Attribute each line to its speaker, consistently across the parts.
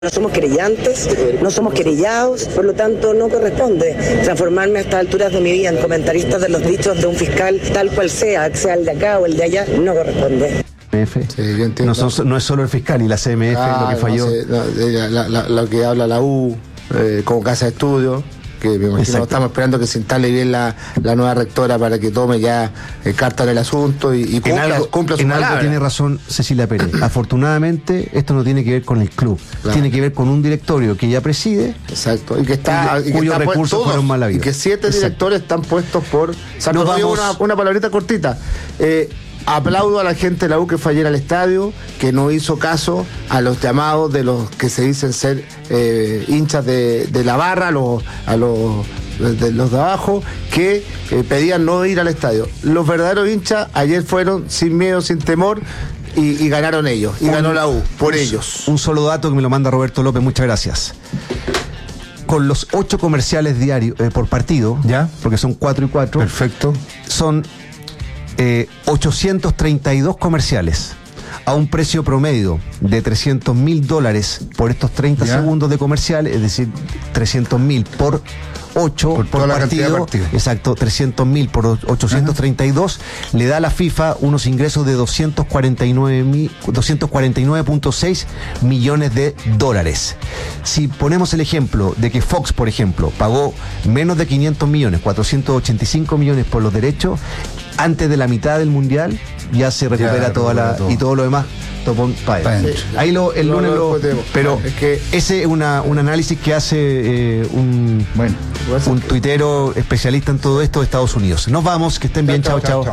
Speaker 1: No somos querellantes, no somos querellados, por lo tanto no corresponde transformarme a estas alturas de mi vida en comentarista de los dichos de un fiscal tal cual sea el de acá o el de allá, no corresponde.
Speaker 2: Sí, yo entiendo.
Speaker 3: No es solo el fiscal y la CMF lo que falló.
Speaker 2: Lo que habla la U como casa de estudio, que me imagino. Exacto. Estamos esperando que se instale bien la nueva rectora para que tome ya carta en el asunto y cumpla su palabra.
Speaker 3: Algo tiene razón Cecilia Pérez. Afortunadamente esto no tiene que ver con el club, claro. Tiene que ver con un directorio que ella preside.
Speaker 2: Exacto. Y que está
Speaker 3: cuyos recursos fueron mal habidos.
Speaker 2: Y que 7 directores están puestos por... Una palabrita cortita. Aplaudo a la gente de la U que fue ayer al estadio, que no hizo caso a los llamados de los que se dicen ser hinchas de la barra, a los de abajo, que pedían no ir al estadio. Los verdaderos hinchas ayer fueron sin miedo, sin temor, y ganaron ellos, y ganó la U, por ellos.
Speaker 3: Un solo dato que me lo manda Roberto López, muchas gracias. Con los 8 comerciales diarios por partido, ¿ya? Porque son 4 y 4.
Speaker 2: Perfecto.
Speaker 3: Son 832 comerciales a un precio promedio de $300,000 por estos 30 segundos de comercial, es decir, 300,000 por 8 por partido, exacto, 300,000 por 832, le da a la FIFA unos ingresos de 249.6 millones de dólares. Si ponemos el ejemplo de que Fox, por ejemplo, pagó menos de 500 millones, 485 millones por los derechos, antes de la mitad del mundial ya se recupera y todo lo demás topón para adentro. Ahí el lunes pero es que ese es un análisis que hace un tuitero especialista en todo esto de Estados Unidos. Nos vamos, que estén bien, chao.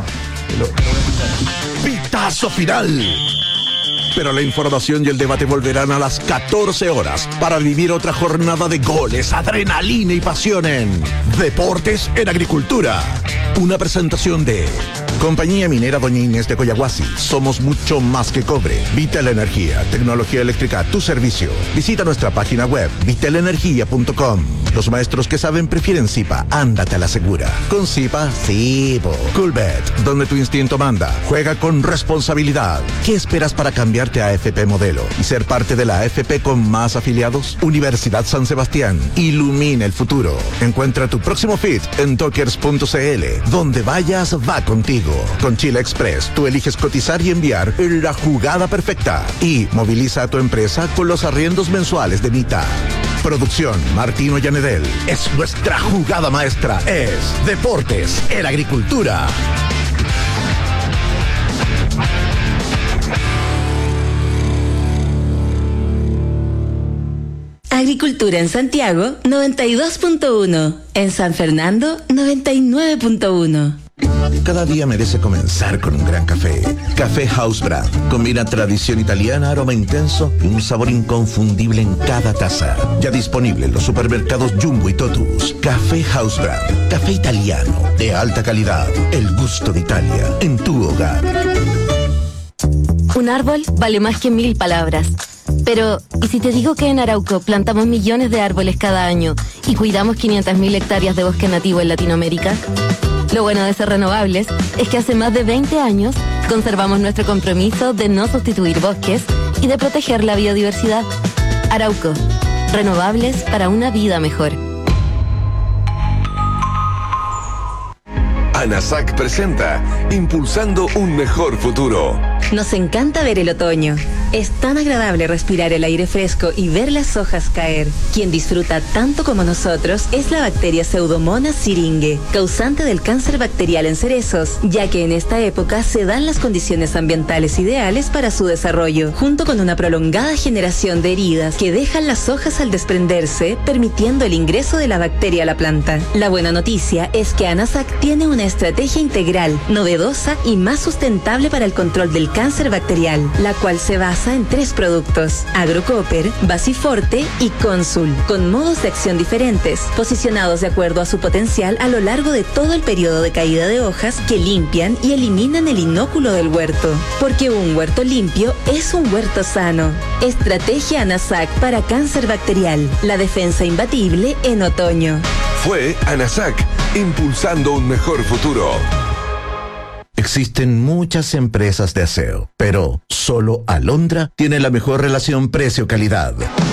Speaker 4: Pitazo final. Pero la información y el debate volverán a las 14 horas para vivir otra jornada de goles, adrenalina y pasión en Deportes en Agricultura. Una presentación de Compañía Minera Doña Inés de Coyahuasi. Somos mucho más que cobre. Vital Energía, tecnología eléctrica a tu servicio. Visita nuestra página web vitalenergia.com. Los maestros que saben prefieren Zipa. Ándate a la segura. Con Zipa, sí. Coolbet, donde tu instinto manda. Juega con responsabilidad. ¿Qué esperas para cambiarte a AFP Modelo y ser parte de la AFP con más afiliados? Universidad San Sebastián. Ilumina el futuro. Encuentra tu próximo fit en Tokers.cl. Donde vayas, va contigo. Con Chile Express, tú eliges cotizar y enviar la jugada perfecta. Y moviliza a tu empresa con los arriendos mensuales de Mita. Producción Martino Yanedel. Es nuestra jugada maestra. Es Deportes en Agricultura.
Speaker 5: Agricultura en Santiago, 92.1. En San Fernando, 99.1.
Speaker 4: Cada día merece comenzar con un gran café. Café House Brand. Combina tradición italiana, aroma intenso y un sabor inconfundible en cada taza. Ya disponible en los supermercados Jumbo y Totus. Café House Brand. Café italiano de alta calidad. El gusto de Italia en tu hogar.
Speaker 6: Un árbol vale más que 1000 palabras. Pero, ¿y si te digo que en Arauco plantamos millones de árboles cada año y cuidamos 500.000 hectáreas de bosque nativo en Latinoamérica? Lo bueno de ser renovables es que hace más de 20 años conservamos nuestro compromiso de no sustituir bosques y de proteger la biodiversidad. Arauco, renovables para una vida mejor.
Speaker 7: ANASAC presenta Impulsando un mejor futuro.
Speaker 5: Nos encanta ver el otoño. Es tan agradable respirar el aire fresco y ver las hojas caer. Quien disfruta tanto como nosotros es la bacteria Pseudomonas syringae, causante del cáncer bacterial en cerezos, ya que en esta época se dan las condiciones ambientales ideales para su desarrollo, junto con una prolongada generación de heridas que dejan las hojas al desprenderse, permitiendo el ingreso de la bacteria a la planta. La buena noticia es que ANASAC tiene una estrategia integral, novedosa y más sustentable para el control del cáncer bacterial, la cual se basa en 3 productos: Agrocopper, Basiforte y Consul, con modos de acción diferentes, posicionados de acuerdo a su potencial a lo largo de todo el periodo de caída de hojas, que limpian y eliminan el inóculo del huerto. Porque un huerto limpio es un huerto sano. Estrategia ANASAC para cáncer bacterial, la defensa imbatible en otoño.
Speaker 7: Fue ANASAC, impulsando un mejor futuro.
Speaker 4: Existen muchas empresas de aseo, pero solo Alondra tiene la mejor relación precio-calidad.